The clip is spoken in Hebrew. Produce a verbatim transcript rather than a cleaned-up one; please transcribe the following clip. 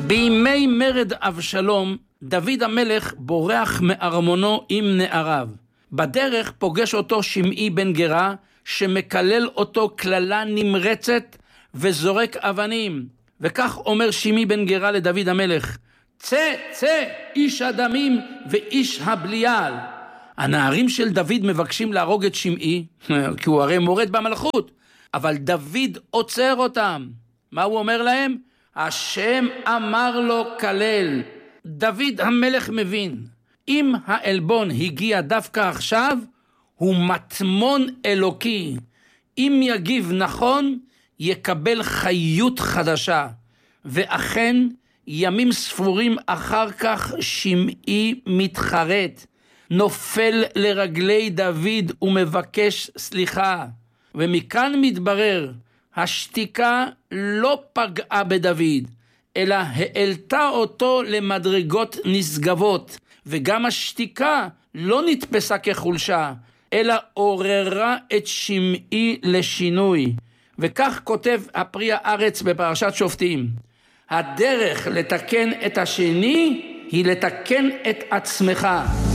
בימי מרד אבשלום, דוד המלך בורח מארמונו עם נעריו. בדרך פוגש אותו שמעי בן גרה, שמקלל אותו כללה נמרצת וזורק אבנים. וכך אומר שמעי בן גרה לדוד המלך, צא, צא, איש הדמים ואיש הבליעל. הנערים של דוד מבקשים להרוג את שמעי, כי הוא הרי מורד במלכות, אבל דוד עוצר אותם. מה הוא אומר להם? השם אמר לו כלל. דוד המלך מבין, אם האלבון הגיע דווקא עכשיו, הוא מטמון אלוקי. אם יגיב נכון, יקבל חיות חדשה. ואכן, ימים ספורים אחר כך שמעי מתחרט, נופל לרגלי דוד ומבקש סליחה. ומכאן מתברר, השתיקה לא פגעה בדוד, אלא העלתה אותו למדרגות נשגבות, וגם השתיקה לא נתפסה כחולשה, אלא עוררה את שמעי לשינוי. וכך כותב הפרי הארץ בפרשת שופטים, הדרך לתקן את השני היא לתקן את עצמך.